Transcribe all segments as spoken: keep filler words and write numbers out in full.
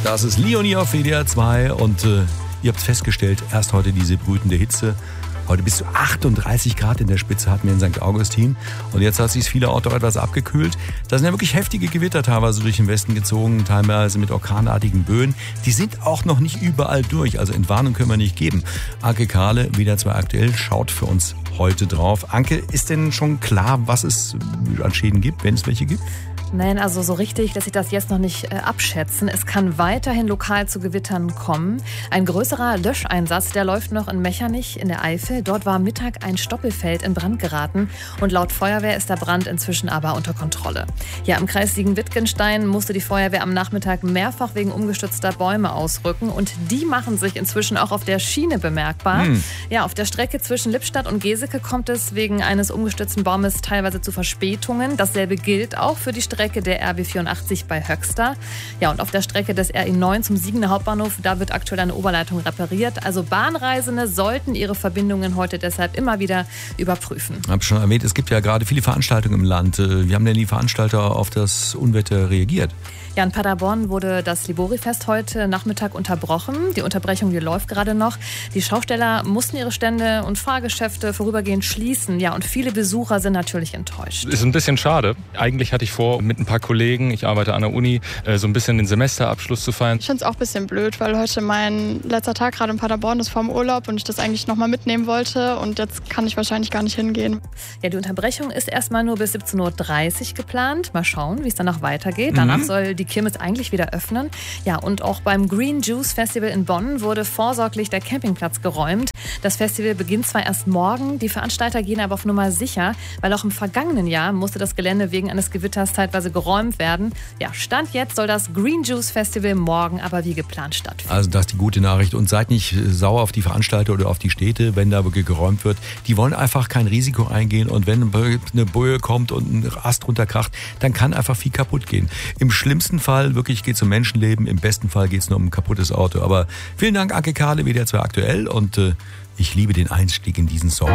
Das ist Leonie auf W D R zwei und äh, ihr habt festgestellt, erst heute diese brütende Hitze. Heute bis zu achtunddreißig Grad in der Spitze hatten wir in Sankt Augustin. Und jetzt hat sich viele Orte etwas abgekühlt. Da sind ja wirklich heftige Gewitter teilweise durch den Westen gezogen, teilweise mit orkanartigen Böen. Die sind auch noch nicht überall durch, also Entwarnung können wir nicht geben. Anke Kahle, W D R zwei aktuell, schaut für uns heute drauf. Anke, ist denn schon klar, was es an Schäden gibt, wenn es welche gibt? Nein, also so richtig lässt sich das jetzt noch nicht äh, abschätzen. Es kann weiterhin lokal zu Gewittern kommen. Ein größerer Löscheinsatz, der läuft noch in Mechernich in der Eifel. Dort war am Mittag ein Stoppelfeld in Brand geraten und laut Feuerwehr ist der Brand inzwischen aber unter Kontrolle. Ja, im Kreis Siegen-Wittgenstein musste die Feuerwehr am Nachmittag mehrfach wegen umgestürzter Bäume ausrücken und die machen sich inzwischen auch auf der Schiene bemerkbar. Hm. Ja, auf der Strecke zwischen Lippstadt und Geseke kommt es wegen eines umgestürzten Baumes teilweise zu Verspätungen. Dasselbe gilt auch für die Strecke der R B vierundachtzig bei Höxter. Ja, und auf der Strecke des R E neun zum Siegener Hauptbahnhof, da wird aktuell eine Oberleitung repariert. Also Bahnreisende sollten ihre Verbindungen heute deshalb immer wieder überprüfen. Ich habe schon erwähnt, es gibt ja gerade viele Veranstaltungen im Land. Wie haben denn die Veranstalter auf das Unwetter reagiert? Ja, in Paderborn wurde das Libori-Fest heute Nachmittag unterbrochen. Die Unterbrechung, die läuft gerade noch. Die Schausteller mussten ihre Stände und Fahrgeschäfte vorübergehend schließen. Ja, und viele Besucher sind natürlich enttäuscht. Ist ein bisschen schade. Eigentlich hatte ich vor, mit ein paar Kollegen, ich arbeite an der Uni, so ein bisschen den Semesterabschluss zu feiern. Ich finde es auch ein bisschen blöd, weil heute mein letzter Tag gerade in Paderborn ist vorm Urlaub und ich das eigentlich nochmal mitnehmen wollte. Und jetzt kann ich wahrscheinlich gar nicht hingehen. Ja, die Unterbrechung ist erstmal nur bis siebzehn Uhr dreißig geplant. Mal schauen, wie es danach weitergeht. Danach mhm. soll die die Kirmes eigentlich wieder öffnen. Ja, und auch beim Green Juice Festival in Bonn wurde vorsorglich der Campingplatz geräumt. Das Festival beginnt zwar erst morgen, die Veranstalter gehen aber auf Nummer sicher, weil auch im vergangenen Jahr musste das Gelände wegen eines Gewitters zeitweise geräumt werden. Ja, Stand jetzt soll das Green Juice Festival morgen aber wie geplant stattfinden. Also das ist die gute Nachricht und seid nicht sauer auf die Veranstalter oder auf die Städte, wenn da wirklich geräumt wird. Die wollen einfach kein Risiko eingehen und wenn eine Böe kommt und ein Ast runterkracht, dann kann einfach viel kaputt gehen. Im schlimmsten Fall wirklich geht es um Menschenleben, im besten Fall geht es nur um ein kaputtes Auto. Aber vielen Dank, Anke Kahle, W D R zwei aktuell und äh, ich liebe den Einstieg in diesen Song.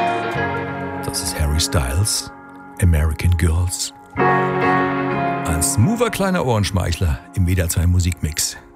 Das ist Harry Styles, American Girls. Ein smoother kleiner Ohrenschmeichler im W D R zwei Musikmix.